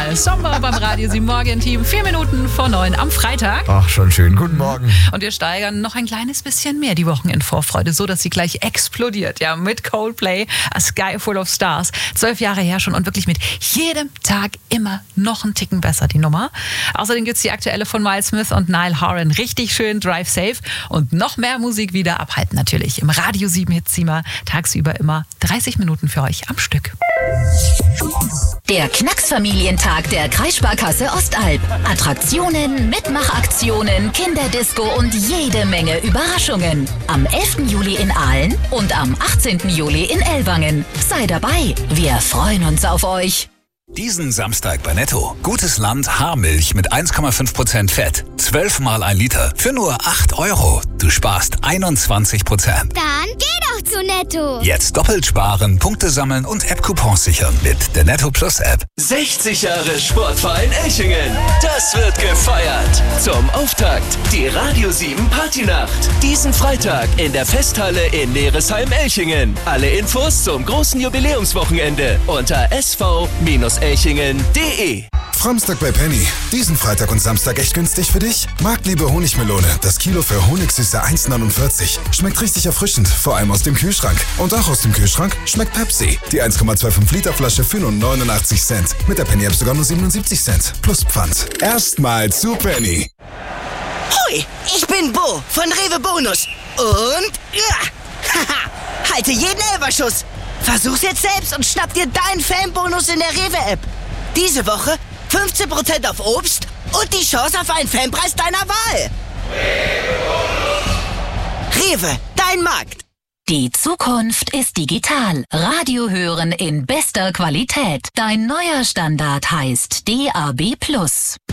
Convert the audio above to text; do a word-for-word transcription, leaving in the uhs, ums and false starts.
mal. Sommer beim Radio sieben Morgen-Team. Vier Minuten vor neun am Freitag. Ach, schon schön. Guten Morgen. Und wir steigern noch ein kleines bisschen mehr die Wochenendvorfreude, so dass sie gleich explodiert. Ja, mit Coldplay, A Sky Full of Stars. Zwölf Jahre her schon und wirklich mit jedem Tag immer noch einen Ticken besser, die Nummer. Außerdem gibt's die aktuelle von Miles Smith und Niall Horan. Richtig schön Drive Safe. Und noch mehr Musik wieder abhalten natürlich. Im Radio sieben Hitzimmer. Tagsüber immer dreißig Minuten für euch am Stück. Der Knacksfamilientag der Kreissparkasse Ostalb. Attraktionen, Mitmachaktionen, Kinderdisco und jede Menge Überraschungen. Am elften Juli in Aalen und am achtzehnten Juli in Ellwangen. Sei dabei, wir freuen uns auf euch. Diesen Samstag bei Netto. Gutes Land Haarmilch mit eins Komma fünf Prozent Fett. zwölf mal ein Liter für nur acht Euro. Du sparst einundzwanzig Prozent. Dann geh doch zu Netto. Jetzt doppelt sparen, Punkte sammeln und App-Coupons sichern mit der Netto Plus App. sechzig Jahre Sportverein Elchingen. Das wird gefeiert. Zum Auftakt die Radio sieben Partynacht. Diesen Freitag in der Festhalle in Neresheim-Elchingen. Alle Infos zum großen Jubiläumswochenende unter s v elchingen punkt de. Framstag bei Penny. Diesen Freitag und Samstag echt günstig für dich? Marktliebe Honigmelone. Das Kilo für Honigsüße eins neunundvierzig. Schmeckt richtig erfrischend, vor allem aus dem Kühlschrank. Und auch aus dem Kühlschrank schmeckt Pepsi. Die eins Komma fünfundzwanzig Liter Flasche für nur neunundachtzig Cent. Mit der Penny App sogar nur siebenundsiebzig Cent. Plus Pfand. Erstmal zu Penny. Hoi, ich bin Bo von Rewe Bonus. Und ja, haha, halte jeden Elberschuss. Versuch's jetzt selbst und schnapp dir deinen Fanbonus in der Rewe-App. Diese Woche fünfzehn Prozent auf Obst und die Chance auf einen Fanpreis deiner Wahl. Rewe, dein Markt. Die Zukunft ist digital. Radio hören in bester Qualität. Dein neuer Standard heißt D A B plus.